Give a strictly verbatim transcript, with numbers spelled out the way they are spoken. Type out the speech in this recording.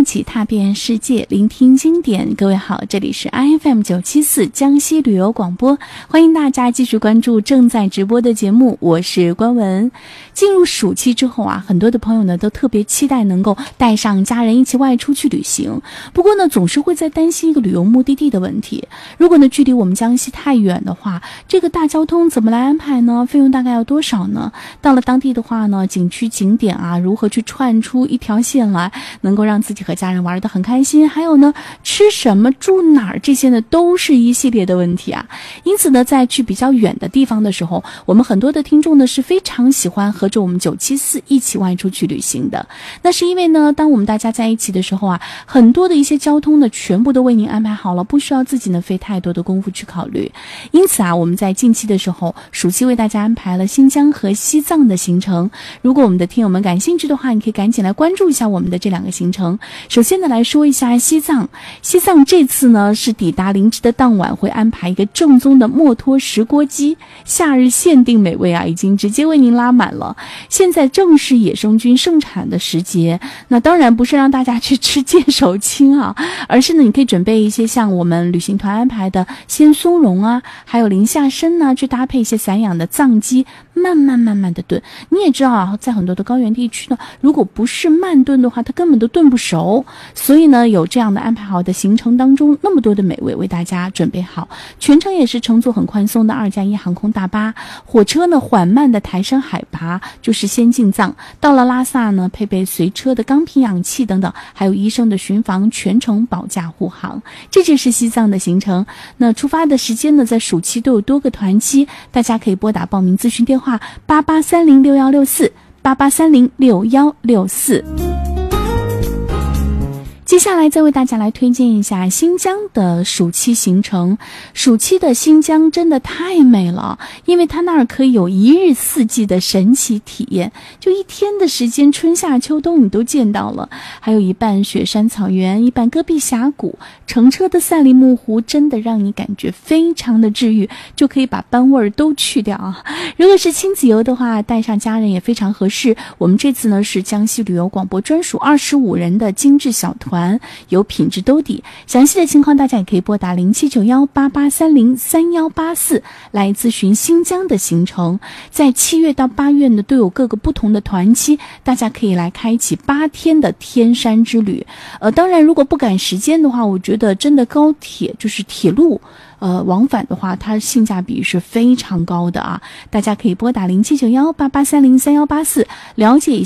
起踏遍世界，聆听经典。各位好，这里是 I F M 九七四江西旅游广播，欢迎大家继续关注正在直播的节目，我是关文。进入暑期之后啊，很多的朋友呢都特别期待能够带上家人一起外出去旅行。不过呢，总是会在担心一个旅游目的地的问题。如果呢距离我们江西太远的话，这个大交通怎么来安排呢？费用大概要多少呢？到了当地的话呢，景区景点啊，如何去串出一条线来，能够让自己和家人玩得很开心？还有呢，吃什么住哪儿，这些呢都是一系列的问题啊。因此呢，在去比较远的地方的时候，我们很多的听众呢是非常喜欢和着我们九七四一起外出去旅行的。那是因为呢，当我们大家在一起的时候啊，很多的一些交通呢全部都为您安排好了，不需要自己呢费太多的功夫去考虑。因此啊，我们在近期的时候，暑期为大家安排了新疆和西藏的行程。如果我们的听友们感兴趣的话，你可以赶紧来关注一下我们的这两个行程。首先呢，来说一下西藏。西藏这次呢是抵达林芝的当晚会安排一个正宗的墨脱石锅鸡，夏日限定美味啊，已经直接为您拉满了。现在正是野生菌盛产的时节，那当然不是让大家去吃剑手青啊，而是呢你可以准备一些像我们旅行团安排的鲜松茸啊，还有临夏参呢，去搭配一些散养的藏鸡，慢慢慢慢的炖。你也知道啊，在很多的高原地区呢，如果不是慢炖的话，它根本都炖不熟。所以呢，有这样的安排好的行程当中，那么多的美味为大家准备好。全程也是乘坐很宽松的二加一航空大巴，火车呢缓慢的抬升海拔，就是先进藏。到了拉萨呢，配备随车的钢瓶氧气等等，还有医生的巡防，全程保驾护航。这就是西藏的行程。那出发的时间呢，在暑期都有多个团期，大家可以拨打报名咨询电话八八三零六幺六四八八三零六幺六四。接下来再为大家来推荐一下新疆的暑期行程。暑期的新疆真的太美了，因为它那儿可以有一日四季的神奇体验，就一天的时间，春夏秋冬你都见到了。还有一半雪山草原，一半戈壁峡谷，乘车的赛里木湖真的让你感觉非常的治愈，就可以把班味儿都去掉啊。如果是亲子游的话，带上家人也非常合适。我们这次呢是江西旅游广播专属二十五人的精致小团，有品质兜底。详细的情况大家也可以拨打零七九幺八八三零三幺八四来咨询新疆的行程。在七月到八月呢，都有各个不同的团期，大家可以来开启八天的天山之旅。呃，当然如果不赶时间的话，我觉得真的高铁就是铁路呃，往返的话，它性价比是非常高的啊！大家可以拨打零七九幺八八三零三幺八四了解一下